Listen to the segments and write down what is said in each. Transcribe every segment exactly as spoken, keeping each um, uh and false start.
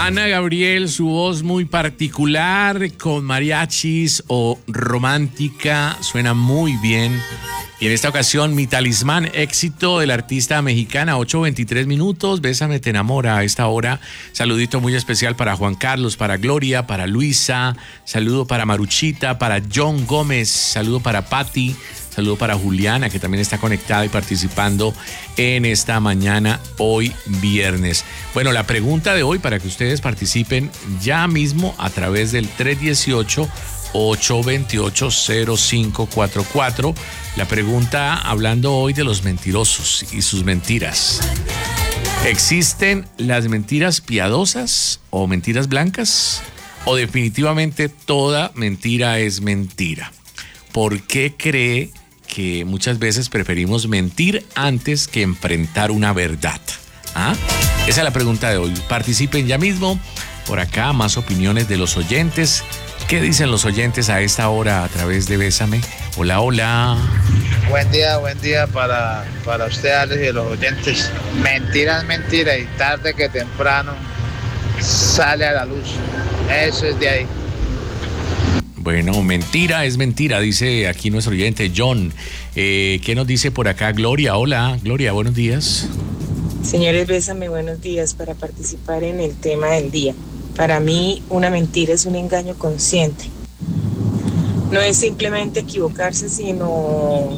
Ana Gabriel, su voz muy particular, con mariachis o romántica, suena muy bien. Y en esta ocasión, mi talismán, éxito de la artista mexicana, ocho veintitrés minutos, Bésame te enamora a esta hora. Saludito muy especial para Juan Carlos, para Gloria, para Luisa, saludo para Maruchita, para John Gómez, saludo para Patti, saludo para Juliana, que también está conectada y participando en esta mañana, hoy viernes. Bueno, la pregunta de hoy, para que ustedes participen ya mismo a través del tres uno ocho, ocho dos ocho, cero cinco cuatro cuatro. La pregunta hablando hoy de los mentirosos y sus mentiras. ¿Existen las mentiras piadosas o mentiras blancas? ¿O definitivamente toda mentira es mentira? ¿Por qué cree que muchas veces preferimos mentir antes que enfrentar una verdad? ¿Ah? Esa es la pregunta de hoy. Participen ya mismo. Por acá, más opiniones de los oyentes. ¿Qué dicen los oyentes a esta hora a través de Bésame? Hola, hola. Buen día, buen día para, para usted, Alex, y los oyentes. Mentira es mentira y tarde que temprano sale a la luz. Eso es de ahí. Bueno, mentira es mentira, dice aquí nuestro oyente John. Eh, ¿Qué nos dice por acá Gloria? Hola, Gloria, buenos días. Señores, Bésame, buenos días. Para participar en el tema del día. Para mí, una mentira es un engaño consciente. No es simplemente equivocarse, sino,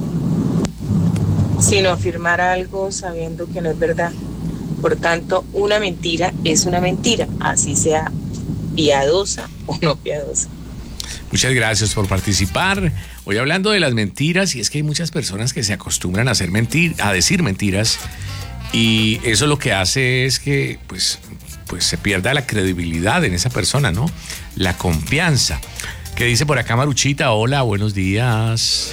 sino afirmar algo sabiendo que no es verdad. Por tanto, una mentira es una mentira, así sea piadosa o no piadosa. Muchas gracias por participar. Hoy hablando de las mentiras, y es que hay muchas personas que se acostumbran a hacer mentir, a decir mentiras, y eso lo que hace es que pues, pues se pierda la credibilidad en esa persona, ¿no? La confianza. ¿Qué dice por acá Maruchita? Hola, buenos días.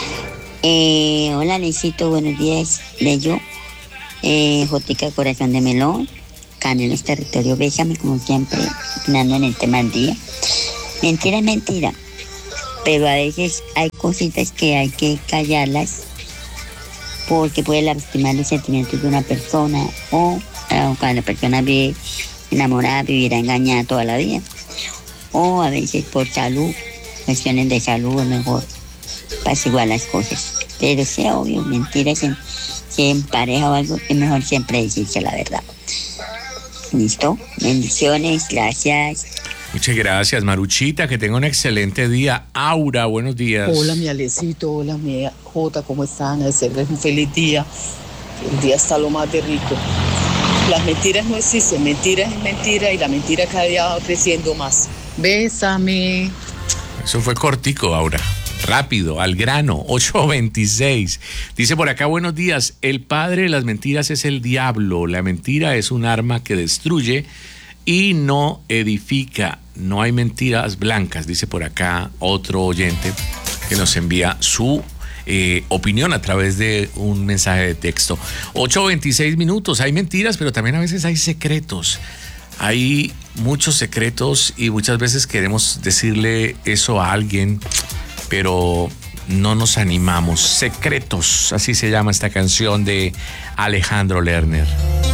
Eh, hola, Luisito, buenos días. Bello. Eh, Jotica Corazón de Melón. Canelos Territorio Bésame, como siempre, opinando en el tema del día. Mentira es mentira, pero a veces hay cositas que hay que callarlas porque puede lastimar los sentimientos de una persona o eh, cuando la persona vive enamorada, vivirá engañada toda la vida. O a veces por salud, cuestiones de salud es mejor apaciguar las cosas. Pero sea obvio, mentiras en, si en pareja o algo, es mejor siempre decirse la verdad. ¿Listo? Bendiciones, gracias. Muchas gracias, Maruchita, que tenga un excelente día. Aura, buenos días. Hola, mi Alecito, hola, mi Jota, ¿cómo están? A desearles un feliz día. El día está lo más de rico. Las mentiras no existen, mentiras es mentira y la mentira cada día va creciendo más. Bésame. Eso fue cortico, Aura. Rápido, al grano, ocho veintiséis. Dice por acá, buenos días. El padre de las mentiras es el diablo. La mentira es un arma que destruye y no edifica. No hay mentiras blancas, dice por acá otro oyente que nos envía su eh, opinión a través de un mensaje de texto. ocho veintiséis minutos, hay mentiras, pero también a veces hay secretos. Hay muchos secretos y muchas veces queremos decirle eso a alguien, pero no nos animamos. Secretos, así se llama esta canción de Alejandro Lerner.